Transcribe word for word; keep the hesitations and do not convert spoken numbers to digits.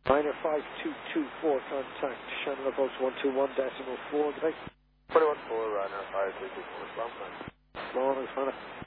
Niner five two two four, contact Shannon approach one two one decimal four, okay? twenty-one four, Ryanair five two two four, Slam, Long as